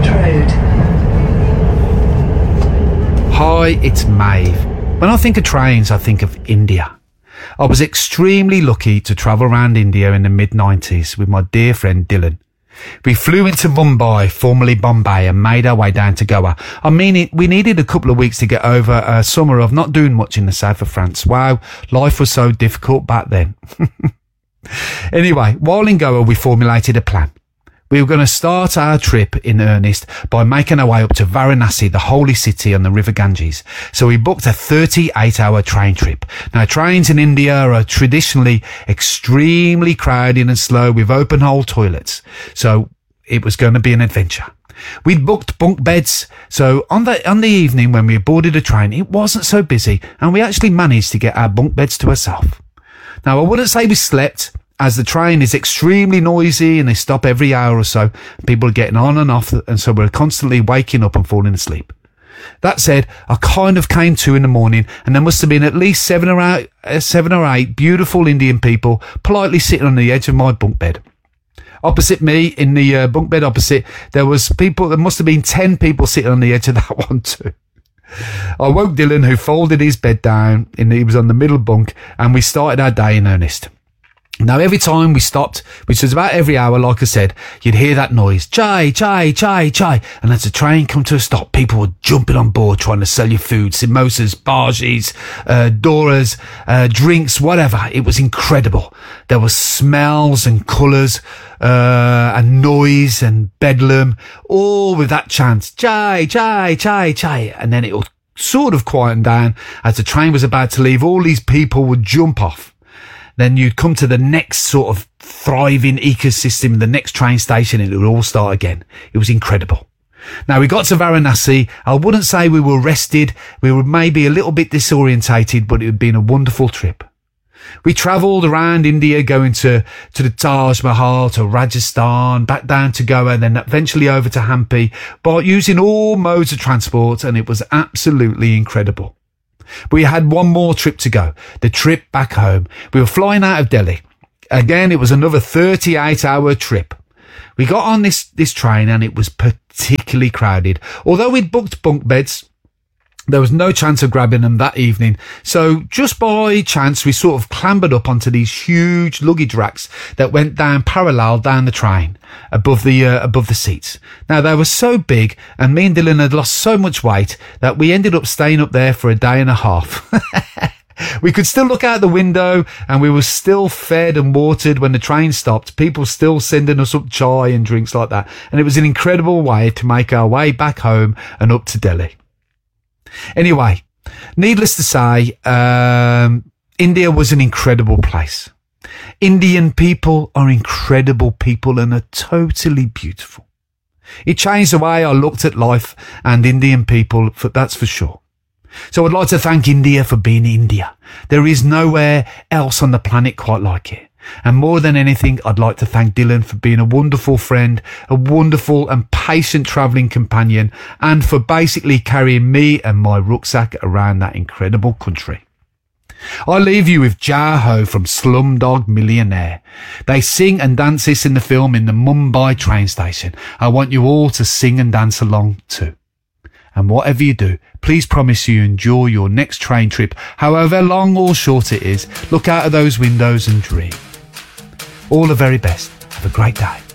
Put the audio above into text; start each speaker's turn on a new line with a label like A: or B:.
A: Airport Road.
B: Hi, it's Maeve. When I think of trains, I think of India. I was extremely lucky to travel around India in the mid-90s with my dear friend Dylan. We flew into Mumbai, formerly Bombay, and made our way down to Goa. I mean, we needed a couple of weeks to get over a summer of not doing much in the south of France. Wow, life was so difficult back then. Anyway, while in Goa, we formulated a plan. We were going to start our trip in earnest by making our way up to Varanasi, the holy city on the River Ganges. So we booked a 38-hour train trip. Now, trains in India are traditionally extremely crowded and slow with open-hole toilets. So it was going to be an adventure. We'd booked bunk beds. So on the evening when we boarded a train, it wasn't so busy and we actually managed to get our bunk beds to ourselves. Now, I wouldn't say we slept, as the train is extremely noisy and they stop every hour or so. People are getting on and off, and so we're constantly waking up and falling asleep. That said, I kind of came to in the morning, and there must have been at least seven or eight beautiful Indian people politely sitting on the edge of my bunk bed. Opposite me, in the bunk bed opposite, there must have been 10 people sitting on the edge of that one too. I woke Dylan, who folded his bed down, he was on the middle bunk, and we started our day in earnest. Now, every time we stopped, which was about every hour, like I said, you'd hear that noise, chai, chai, chai, chai. And as the train come to a stop, people were jumping on board trying to sell you food, samosas, bhajis, doras, drinks, whatever. It was incredible. There were smells and colours, and noise and bedlam, all with that chant, chai, chai, chai, chai. And then it'll sort of quieten down. As the train was about to leave, all these people would jump off. Then you'd come to the next sort of thriving ecosystem, the next train station, and it would all start again. It was incredible. Now, we got to Varanasi. I wouldn't say we were rested. We were maybe a little bit disorientated, but it had been a wonderful trip. We travelled around India, going to the Taj Mahal, to Rajasthan, back down to Goa, and then eventually over to Hampi, but using all modes of transport, and it was absolutely incredible. We had one more trip to go, the trip back home. We were flying out of Delhi. Again, it was another 38-hour trip. We got on this train and it was particularly crowded. Although we'd booked bunk beds, there was no chance of grabbing them that evening. So just by chance, we sort of clambered up onto these huge luggage racks that went down parallel down the train above the seats. Now, they were so big, and me and Dylan had lost so much weight that we ended up staying up there for a day and a half. We could still look out the window, and we were still fed and watered when the train stopped. People still sending us up chai and drinks like that. And it was an incredible way to make our way back home and up to Delhi. Anyway, needless to say, India was an incredible place. Indian people are incredible people and are totally beautiful. It changed the way I looked at life and Indian people, that's for sure. So I'd like to thank India for being India. There is nowhere else on the planet quite like it. And more than anything, I'd like to thank Dylan for being a wonderful friend, a wonderful and patient travelling companion, and for basically carrying me and my rucksack around that incredible country. I leave you with Jaho from Slumdog Millionaire. They sing and dance this in the film in the Mumbai train station. I want you all to sing and dance along too. And whatever you do, please promise you enjoy your next train trip, however long or short it is. Look out of those windows and dream. All the very best. Have a great day.